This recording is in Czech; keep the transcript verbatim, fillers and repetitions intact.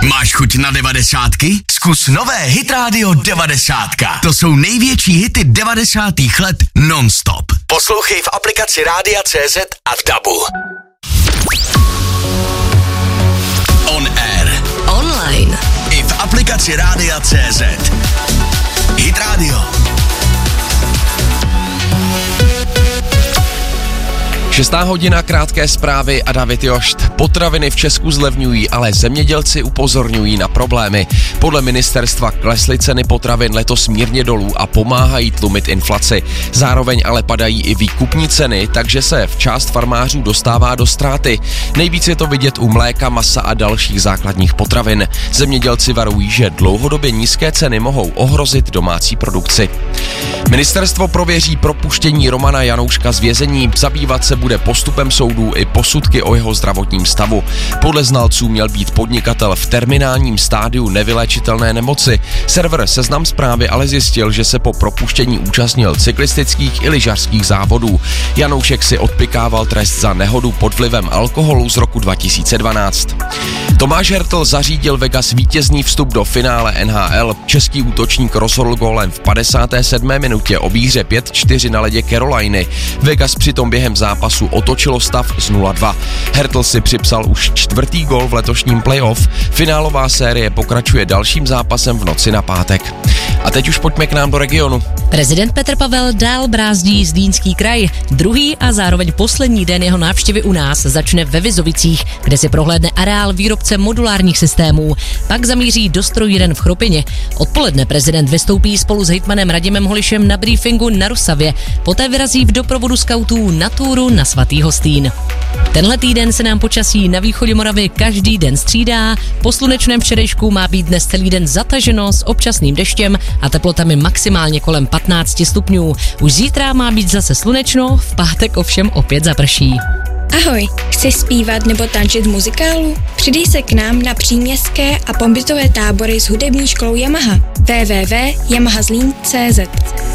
Máš chuť na devadesátky? Zkus nové Hit Radio devadesátka. To jsou největší hity devadesátých let non-stop. Poslouchej v aplikaci Rádia C Z a v dabu. On air. Online. I v aplikaci Rádia C Z. Hit Radio. Šestá hodina, krátké zprávy a David Jošt. Potraviny v Česku zlevňují, ale zemědělci upozorňují na problémy. Podle ministerstva klesly ceny potravin letos mírně dolů a pomáhají tlumit inflaci. Zároveň ale padají i výkupní ceny, takže se v část farmářů dostává do ztráty. Nejvíc je to vidět u mléka, masa a dalších základních potravin. Zemědělci varují, že dlouhodobě nízké ceny mohou ohrozit domácí produkci. Ministerstvo prověří propuštění Romana Janouška z vězení, zabývat se bude postupem soudů i posudky o jeho zdravotním stavu. Podle znalců měl být podnikatel v terminálním stádiu nevyléčitelné nemoci. Server Seznam Zprávy ale zjistil, že se po propuštění účastnil cyklistických i lyžařských závodů. Janoušek si odpykával trest za nehodu pod vlivem alkoholu z roku dva tisíce dvanáct. Tomáš Hertl zařídil Vegas vítězný vstup do finále N H L. Český útočník rozhodl gólem v padesáté sedmé minutě o výhře pět čtyři na ledě Caroliny. Vegas přitom během zápasu otočilo stav z nula dva. Hertl si připsal už čtvrtý gól v letošním playoff. Finálová série pokračuje dalším zápasem v noci na pátek. A teď už pojďme k nám do regionu. Prezident Petr Pavel dál brázdí Zlínský kraj. Druhý a zároveň poslední den jeho návštěvy u nás začne ve Vizovicích, kde si prohlédne areál výrobce modulárních systémů. Pak zamíří do strojíren v Chropině. Odpoledne prezident vystoupí spolu s hejtmanem Radimem Holišem na briefingu na Rusavě. Poté vyrazí v doprovodu skautů na túru na Svatý Hostýn. Tenhle týden se nám počasí na východě Moravy každý den střídá. Po slunečném včerejšku má být dnes celý den zataženo s občasným deštěm a teplotami maximálně kolem patnáct stupňů. Už zítra má být zase slunečno, v pátek ovšem opět zaprší. Ahoj, chceš zpívat nebo tančit v muzikálu? Přidej se k nám na příměstské a pobytové tábory s hudební školou Yamaha. w w w tečka yamaha zlín tečka c z